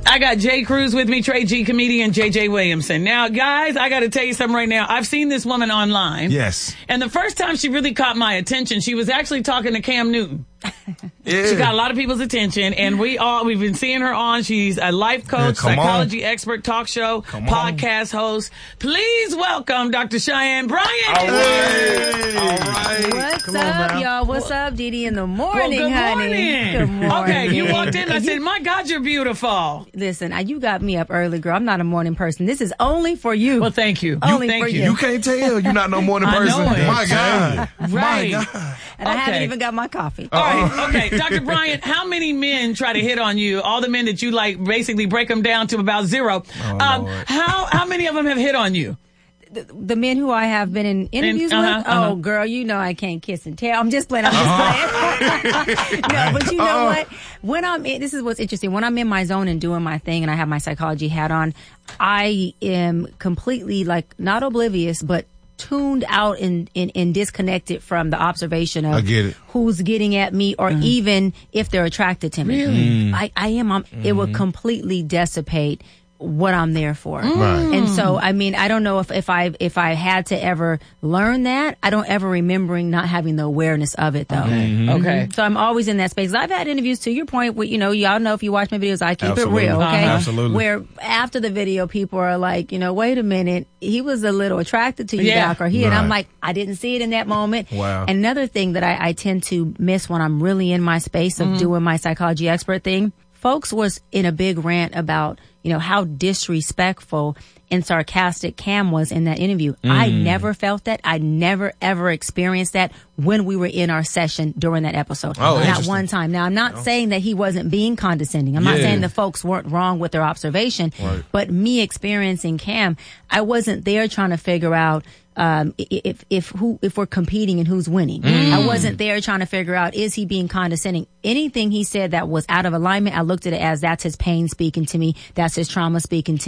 I got Jay Cruz with me, Trey G, comedian JJ Williamson. Now, guys, I got to tell you something right now. I've seen this woman online. Yes. And the first time she really caught my attention, she was actually talking to Cam Newton. Yeah. She got a lot of people's attention, and we've been seeing her on. She's a life coach, psychology expert, talk show, podcast host. Please welcome Dr. Cheyenne Bryant. All right. What's up, y'all? What's up, Didi in the morning, Good honey? morning. Good morning. Okay, you walked in. I said, my God, you're beautiful. Listen, you got me up early, girl. I'm not a morning person. This is only for you. Well, thank you. Only Thank for you. you. You can't tell you're not no morning I person. know it. My God. Right. My God. And I haven't even got my coffee. All right, okay. Dr. Bryant, how many men try to hit on you? All the men that you like, basically break them down to about zero. How many of them have hit on you? The men who I have been in interviews with, oh, girl, you know I can't kiss and tell. I'm just playing. No, but you know what? When this is what's interesting. When I'm in my zone and doing my thing and I have my psychology hat on, I am completely not oblivious, but tuned out and disconnected from the observation of who's getting at me or even if they're attracted to me. Really? I am. It will completely dissipate what I'm there for. And so, I mean, I don't know if I had to ever learn that. I don't ever remembering not having the awareness of it though. Okay. So I'm always in that space. I've had interviews to your point where, y'all know if you watch my videos, I keep it real. Okay. Absolutely. Where after the video, people are like, wait a minute, he was a little attracted to you, Doc, or and I'm like, I didn't see it in that moment. Wow. And another thing that I tend to miss when I'm really in my space of doing my psychology expert thing, folks was in a big rant about, how disrespectful and sarcastic Cam was in that interview. I never felt that. I never, ever experienced that when we were in our session during that episode. Not one time. Now, I'm not saying that he wasn't being condescending. I'm not saying the folks weren't wrong with their observation. But me experiencing Cam, I wasn't there trying to figure out if we're competing and who's winning. I wasn't there trying to figure out, is he being condescending? Anything he said that was out of alignment, I looked at it as that's his pain speaking to me. That's his trauma speaking to me.